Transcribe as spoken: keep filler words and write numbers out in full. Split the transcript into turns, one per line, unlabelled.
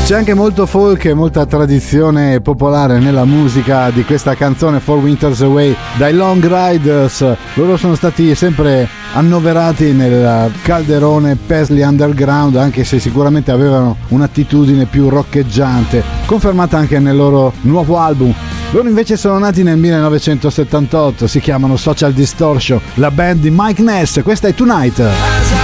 C'è anche molto folk e molta tradizione popolare nella musica di questa canzone Four Winters Away dai Long Riders. Loro sono stati sempre annoverati nel calderone Paisley Underground, anche se sicuramente avevano un'attitudine più roccheggiante, confermata anche nel loro nuovo album. Loro invece sono nati nel millenovecentosettantotto, si chiamano Social Distortion, la band di Mike Ness. Questa è Tonight.